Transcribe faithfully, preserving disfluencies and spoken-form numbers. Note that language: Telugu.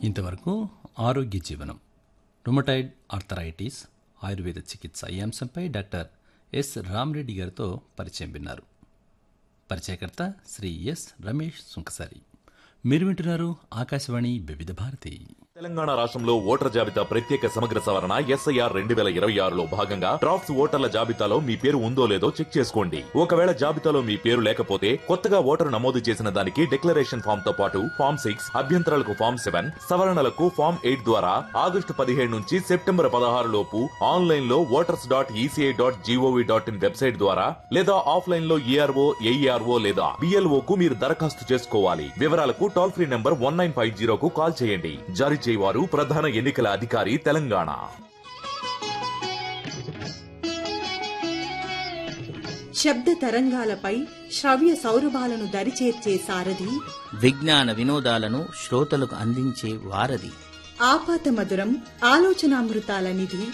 ఇంతవరకు ఆరోగ్య జీవనం రుమటాయిడ్ ఆర్థరైటిస్ ఆయుర్వేద చికిత్స ఈ అంశంపై డాక్టర్ ఎస్ రామరెడ్డి గారితో పరిచయం విన్నారు. పరిచయకర్త శ్రీ ఎస్ రమేష్ సుంకసారి. మీరు వింటున్నారు ఆకాశవాణి వివిధ భారతి. తెలంగాణ రాష్ట్రంలో ఓటర్ జాబితా ప్రత్యేక సమగ్ర సవరణ ఎస్ఐఆర్ రెండు వేల ఇరవై ఆరులో భాగంగా డ్రాఫ్ట్స్ ఓటర్ల జాబితాలో మీ పేరు ఉందో లేదో చెక్ చేసుకోండి. ఒకవేళ జాబితాలో మీ పేరు లేకపోతే కొత్తగా ఓటరు నమోదు చేసిన దానికి డిక్లరేషన్ ఫామ్ తో పాటు ఫామ్ సిక్స్ అభ్యంతరాలకు ఫామ్ సెవెన్ సవరణలకు ఫామ్ ఎయిట్ ద్వారా ఆగస్టు పదిహేడు నుంచి సెప్టెంబర్ పదహారు లోపు ఆన్లైన్ లో voters dot ECI dot GOV dot in website ద్వారా లేదా ఆఫ్లైన్ లో ఈఆర్ఓ ఏఈఆర్ఓ లేదా బిఎల్ఓ కు మీరు దరఖాస్తు చేసుకోవాలి. వివరాలకు toll free number one nine five జీరోకు call చేయండి. జారీ వారు ప్రధాన ఎన్నికల అధికారి తెలంగాణ. శబ్ద తరంగాలపై శ్రవ్య సౌరభాలను దరిచేర్చే సారథి, విజ్ఞాన వినోదాలను శ్రోతలకు అందించే వారధి, ఆపాత మధురం ఆలోచనామృతాల నిధి